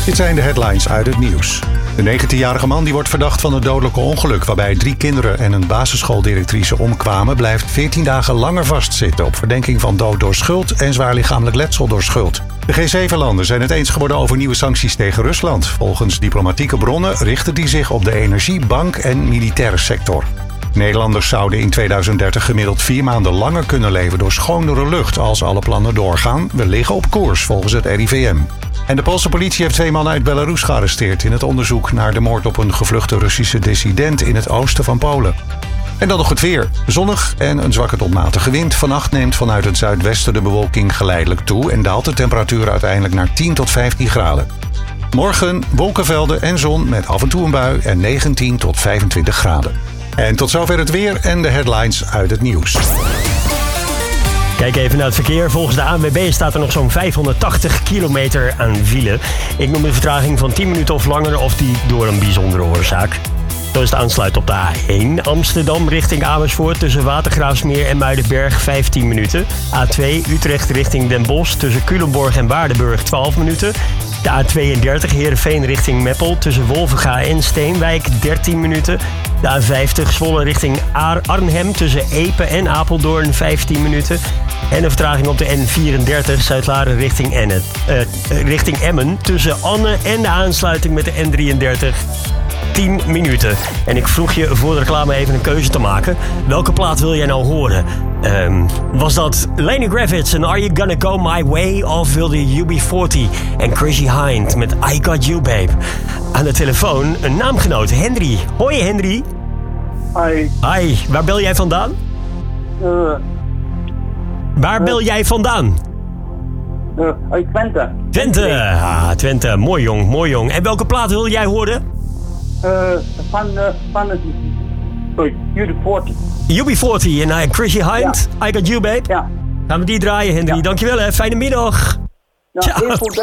Dit zijn de headlines uit het nieuws. De 19-jarige man die wordt verdacht van een dodelijke ongeluk waarbij 3 kinderen en een basisschooldirectrice omkwamen, blijft 14 dagen langer vastzitten op verdenking van dood door schuld en zwaar lichamelijk letsel door schuld. De G7-landen zijn het eens geworden over nieuwe sancties tegen Rusland. Volgens diplomatieke bronnen richten die zich op de energie-, bank- en militaire sector. Nederlanders zouden in 2030 gemiddeld 4 maanden langer kunnen leven door schonere lucht als alle plannen doorgaan. We liggen op koers volgens het RIVM. En de Poolse politie heeft 2 mannen uit Belarus gearresteerd in het onderzoek naar de moord op een gevluchte Russische dissident in het oosten van Polen. En dan nog het weer. Zonnig en een zwakke tot matige wind. Vannacht neemt vanuit het zuidwesten de bewolking geleidelijk toe en daalt de temperatuur uiteindelijk naar 10 tot 15 graden. Morgen wolkenvelden en zon met af en toe een bui en 19 tot 25 graden. En tot zover het weer en de headlines uit het nieuws. Kijk even naar het verkeer. Volgens de ANWB staat er nog zo'n 580 kilometer aan file. Ik noem de vertraging van 10 minuten of langer of die door een bijzondere oorzaak. Zo is het aansluit op de A1 Amsterdam richting Amersfoort tussen Watergraafsmeer en Muidenberg 15 minuten. A2 Utrecht richting Den Bosch tussen Culemborg en Waardenburg 12 minuten. De A32 Heerenveen richting Meppel tussen Wolvenga en Steenwijk 13 minuten. De A50 Zwolle richting Arnhem tussen Epe en Apeldoorn 15 minuten. En de vertraging op de N34 Zuidlaren richting Emmen tussen Anne en de aansluiting met de N33 10 minuten. En ik vroeg je voor de reclame even een keuze te maken. Welke plaat wil jij nou horen? Was dat Lenny Kravitz en Are You Gonna Go My Way? Of wilde UB40 en Chrissy Hind met I Got You Babe? Aan de telefoon een naamgenoot, Henry. Hoi Henry. Hi. Hi, waar bel jij vandaan? Waar bel jij vandaan? Uit Twente. Twente. Ah, Twente. Mooi jong, mooi jong. En welke plaat wil jij horen? Van UB40. UB40 en Chrissy Hind, Ja. I Got You Babe. Ja. Gaan we die draaien, Henry. Ja. Dankjewel hè, fijne middag. Ja, Ciao. heel goed, hè?